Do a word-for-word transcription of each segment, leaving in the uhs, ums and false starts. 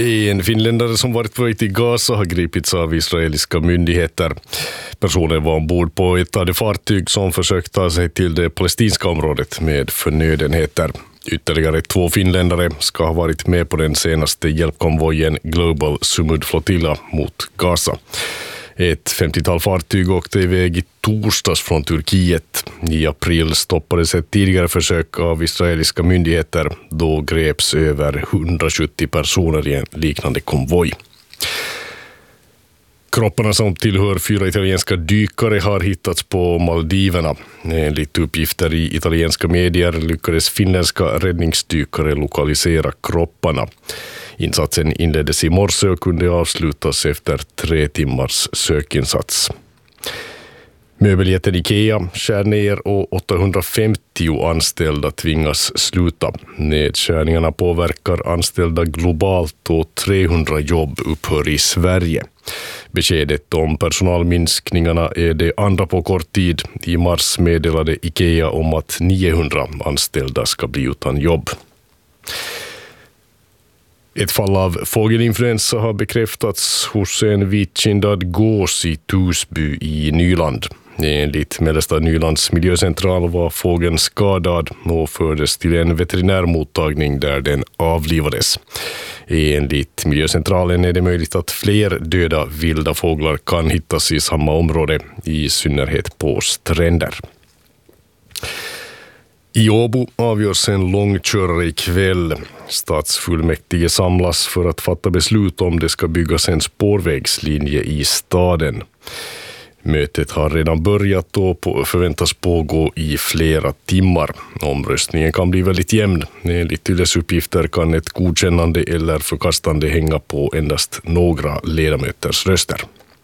En finländare som varit på väg till Gaza har gripits av israeliska myndigheter. Personen var ombord på ett av de fartyg som försökt ta sig till det palestinska området med förnödenheter. Ytterligare två finländare ska ha varit med på den senaste hjälpkonvojen Global Sumud Flotilla mot Gaza. Ett femtiotal fartyg åkte iväg i torsdags från Turkiet. I april stoppades ett tidigare försök av israeliska myndigheter. Då greps över hundrasjuttio personer i en liknande konvoj. Kropparna som tillhör fyra italienska dykare har hittats på Maldiverna. Enligt uppgifter i italienska medier lyckades finländska räddningsdykare lokalisera kropparna. Insatsen inleddes i morse och kunde avslutas efter tre timmars sökinsats. Möbeljätten Ikea skär ner och åttahundrafemtio anställda tvingas sluta. Nedskärningarna påverkar anställda globalt och trehundra jobb upphör i Sverige. Beskedet om personalminskningarna är det andra på kort tid. I mars meddelade Ikea om att niohundra anställda ska bli utan jobb. Ett fall av fågelinfluensa har bekräftats hos en vitkindad gås i Tusby i Nyland. Enligt Mellersta Nylands miljöcentral var fågeln skadad och fördes till en veterinärmottagning där den avlivades. Enligt miljöcentralen är det möjligt att fler döda vilda fåglar kan hittas i samma område, i synnerhet på stränder. I Åbo avgörs en långkörare ikväll. Stadsfullmäktige samlas för att fatta beslut om det ska byggas en spårvägslinje i staden. Mötet har redan börjat och förväntas pågå i flera timmar. Omröstningen kan bli väldigt jämn. Enligt Yles uppgifter kan ett godkännande eller förkastande hänga på endast några ledamöters röster.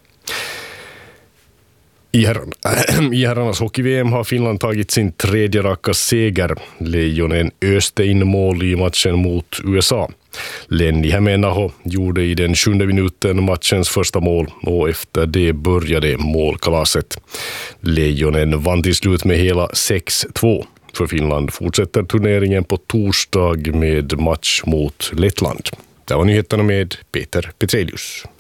I, herran, I herrarnas hockey-V M har Finland tagit sin tredje raka seger. Lejonen öste in mål i matchen mot U S A. Lenni Hämeenaho gjorde i den sjunde minuten matchens första mål och efter det började målkalaset. Lejonen vann till slut med hela sex två. För Finland fortsätter turneringen på torsdag med match mot Lettland. Det var nyheterna med Peter Petrelius.